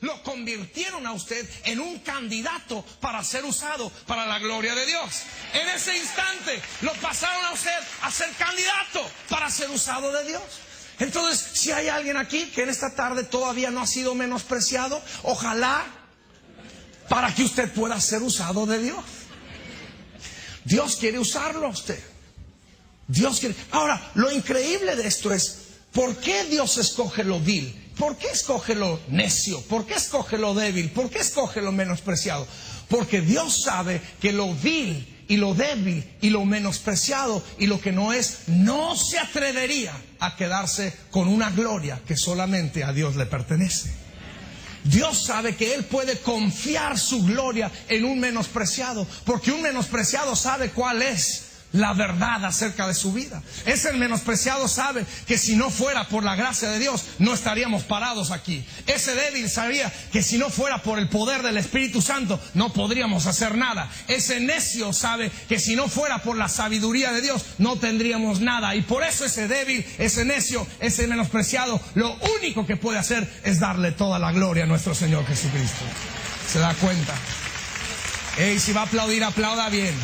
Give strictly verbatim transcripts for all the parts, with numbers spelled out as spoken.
lo convirtieron a usted en un candidato para ser usado para la gloria de Dios. En ese instante lo pasaron a usted a ser candidato para ser usado de Dios. Entonces, si hay alguien aquí que en esta tarde todavía no ha sido menospreciado, ojalá para que usted pueda ser usado de Dios. Dios quiere usarlo a usted. Dios quiere. Ahora, lo increíble de esto es, ¿por qué Dios escoge lo vil? ¿Por qué escoge lo necio? ¿Por qué escoge lo débil? ¿Por qué escoge lo menospreciado? Porque Dios sabe que lo vil y lo débil y lo menospreciado y lo que no es, no se atrevería a quedarse con una gloria que solamente a Dios le pertenece. Dios sabe que Él puede confiar su gloria en un menospreciado, porque un menospreciado sabe cuál es la verdad acerca de su vida. Ese menospreciado sabe que si no fuera por la gracia de Dios, no estaríamos parados aquí. Ese débil sabía que si no fuera por el poder del Espíritu Santo, no podríamos hacer nada. Ese necio sabe que si no fuera por la sabiduría de Dios, no tendríamos nada. Y por eso ese débil, ese necio, ese menospreciado, lo único que puede hacer es darle toda la gloria a nuestro Señor Jesucristo. ¿Se da cuenta? Ey, si va a aplaudir, aplauda bien.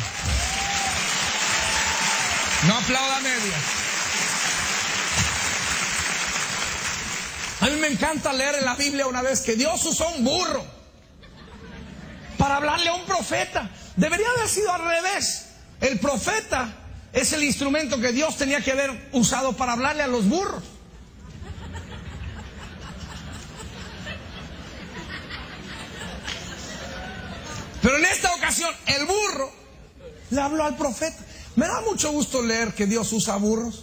No aplauda media. A mí me encanta leer en la Biblia una vez que Dios usó un burro para hablarle a un profeta. Debería haber sido al revés. El profeta es el instrumento que Dios tenía que haber usado para hablarle a los burros. Pero en esta ocasión el burro le habló al profeta. Me da mucho gusto leer que Dios usa burros.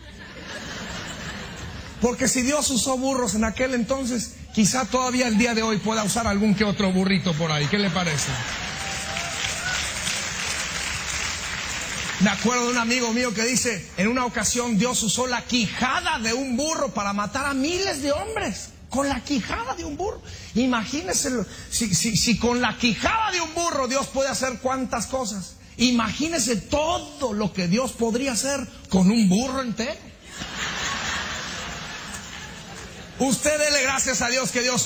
Porque si Dios usó burros en aquel entonces, quizá todavía el día de hoy pueda usar algún que otro burrito por ahí. ¿Qué le parece? Me acuerdo de un amigo mío que dice, en una ocasión Dios usó la quijada de un burro para matar a miles de hombres. Con la quijada de un burro. Imagínense, si, si, si con la quijada de un burro Dios puede hacer cuántas cosas. Imagínese todo lo que Dios podría hacer con un burro entero. Usted dele gracias a Dios que Dios